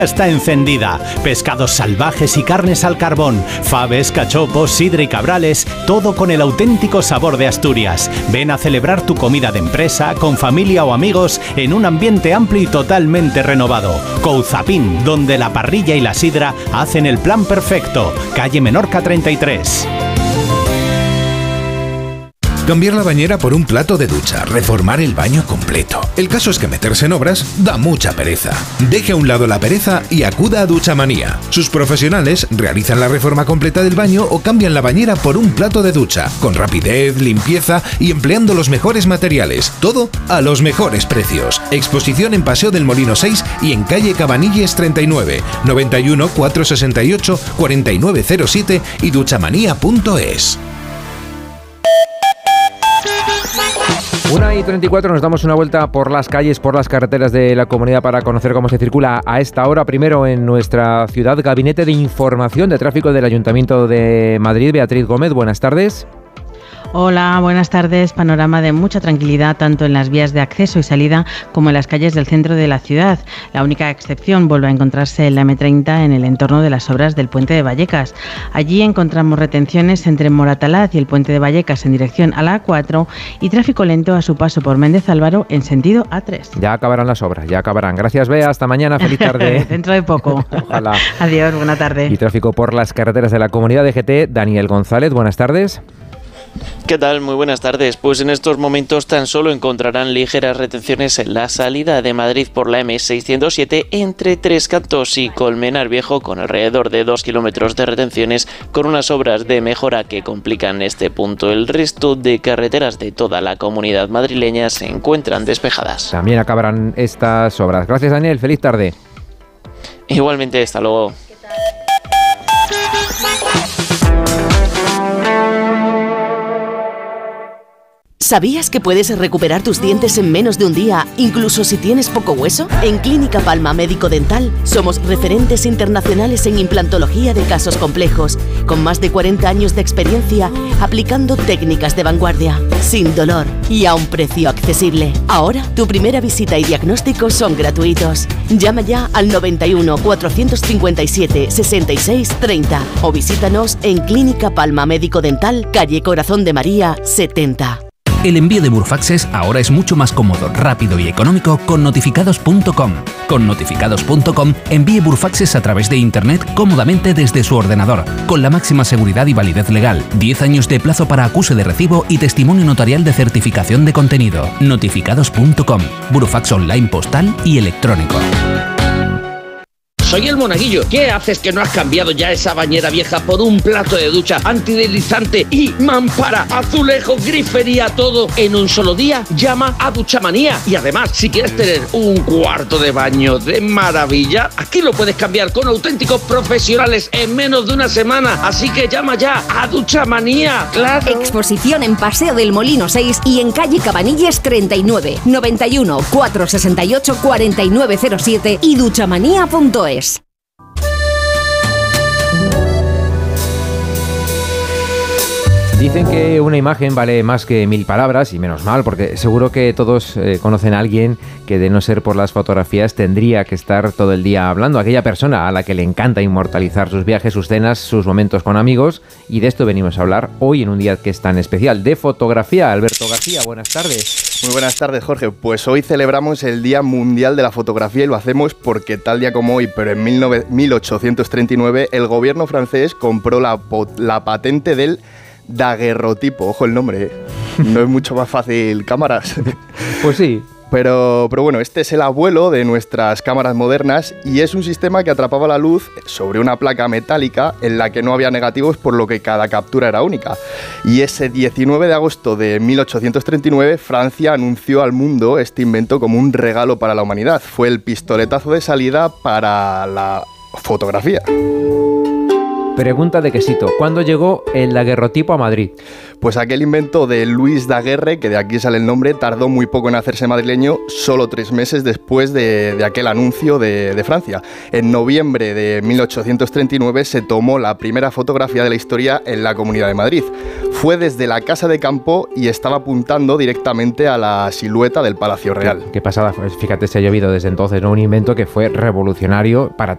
Está encendida. Pescados salvajes y carnes al carbón, faves, cachopos, sidra y cabrales, todo con el auténtico sabor de Asturias. Ven a celebrar tu comida de empresa, con familia o amigos, en un ambiente amplio y totalmente renovado. Couzapin, donde la parrilla y la sidra hacen el plan perfecto. Calle Menorca 33. Cambiar la bañera por un plato de ducha, reformar el baño completo. El caso es que meterse en obras da mucha pereza. Deje a un lado la pereza y acuda a Duchamanía. Sus profesionales realizan la reforma completa del baño o cambian la bañera por un plato de ducha, con rapidez, limpieza y empleando los mejores materiales. Todo a los mejores precios. Exposición en Paseo del Molino 6 y en calle Cabanilles 39, 91 468 4907 y duchamanía.es. 1:34, nos damos una vuelta por las calles, por las carreteras de la comunidad para conocer cómo se circula a esta hora. Primero en nuestra ciudad, Gabinete de Información de Tráfico del Ayuntamiento de Madrid. Beatriz Gómez, buenas tardes. Hola, buenas tardes. Panorama de mucha tranquilidad tanto en las vías de acceso y salida como en las calles del centro de la ciudad. La única excepción vuelve a encontrarse en la M30 en el entorno de las obras del puente de Vallecas. Allí encontramos retenciones entre Moratalaz y el puente de Vallecas en dirección a la A4 y tráfico lento a su paso por Méndez Álvaro en sentido A3. Ya acabarán las obras, ya acabarán. Gracias, Bea. Hasta mañana. Feliz tarde. Dentro de poco. Ojalá. Adiós, buena tarde. Y tráfico por las carreteras de la comunidad de GT. Daniel González, buenas tardes. ¿Qué tal? Muy buenas tardes. Pues en estos momentos tan solo encontrarán ligeras retenciones en la salida de Madrid por la M607 entre Tres Cantos y Colmenar Viejo, con alrededor de 2 kilómetros de retenciones, con unas obras de mejora que complican este punto. El resto de carreteras de toda la comunidad madrileña se encuentran despejadas. También acabarán estas obras. Gracias, Daniel. Feliz tarde. Igualmente, hasta luego. ¿Sabías que puedes recuperar tus dientes en menos de un día, incluso si tienes poco hueso? En Clínica Palma Médico Dental somos referentes internacionales en implantología de casos complejos, con más de 40 años de experiencia aplicando técnicas de vanguardia, sin dolor y a un precio accesible. Ahora, tu primera visita y diagnóstico son gratuitos. Llama ya al 91 457 66 30 o visítanos en Clínica Palma Médico Dental, calle Corazón de María 70. El envío de Burfaxes ahora es mucho más cómodo, rápido y económico con notificados.com. Con notificados.com envíe Burfaxes a través de internet cómodamente desde su ordenador, con la máxima seguridad y validez legal, 10 años de plazo para acuse de recibo y testimonio notarial de certificación de contenido. Notificados.com, Burfax online postal y electrónico. Soy el Monaguillo. ¿Qué haces que no has cambiado ya esa bañera vieja por un plato de ducha antideslizante y mampara, azulejos, grifería, todo en un solo día? Llama a Duchamanía. Y además, si quieres tener un cuarto de baño de maravilla, aquí lo puedes cambiar con auténticos profesionales en menos de una semana. Así que llama ya a Duchamanía. ¡Claro! Exposición en Paseo del Molino 6 y en calle Cabanilles 39, 91 468 4907 y duchamanía.es. Dicen que una imagen vale más que 1000 palabras, y menos mal, porque seguro que todos conocen a alguien que, de no ser por las fotografías, tendría que estar todo el día hablando. Aquella persona a la que le encanta inmortalizar sus viajes, sus cenas, sus momentos con amigos, y de esto venimos a hablar hoy en un día que es tan especial, de fotografía. Alberto García, buenas tardes. Muy buenas tardes, Jorge. Pues hoy celebramos el Día Mundial de la Fotografía y lo hacemos porque tal día como hoy, pero en 1839, el gobierno francés compró la patente del daguerrotipo. Ojo el nombre, ¿eh? No es mucho más fácil cámaras. Pues sí. Pero bueno, este es el abuelo de nuestras cámaras modernas y es un sistema que atrapaba la luz sobre una placa metálica en la que no había negativos, por lo que cada captura era única. Y ese 19 de agosto de 1839, Francia anunció al mundo este invento como un regalo para la humanidad. Fue el pistoletazo de salida para la fotografía. Pregunta de quesito. ¿Cuándo llegó el daguerrotipo a Madrid? Pues aquel invento de Louis Daguerre, que de aquí sale el nombre, tardó muy poco en hacerse madrileño, solo 3 meses después de aquel anuncio de Francia. En noviembre de 1839 se tomó la primera fotografía de la historia en la Comunidad de Madrid. Fue desde la Casa de Campo y estaba apuntando directamente a la silueta del Palacio Real. Qué pasada. Fíjate, se ha llovido desde entonces, ¿no? Un invento que fue revolucionario para